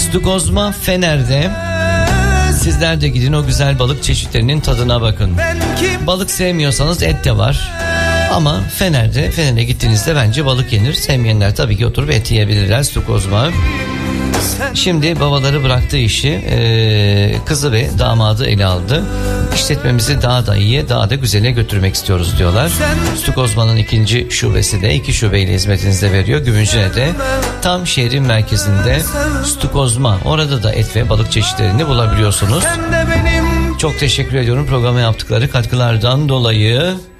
Stukozma Fener'de. Sizler de gidin, o güzel balık çeşitlerinin tadına bakın. Balık sevmiyorsanız et de var. Ama Fener'e gittiğinizde bence balık yenir. Sevmeyenler tabii ki oturup et yiyebilirler. Stukozma. Şimdi babaları bıraktığı işi kızı ve damadı ele aldı. İşletmemizi daha da iyiye, daha da güzele götürmek istiyoruz diyorlar. Stukozma'nın 2. şubesi de 2 şubeyle hizmetinizde veriyor. Gümüşhane'de, tam şehrin merkezinde Stukozma. Orada da et ve balık çeşitlerini bulabiliyorsunuz. Çok teşekkür ediyorum programa yaptıkları katkılardan dolayı.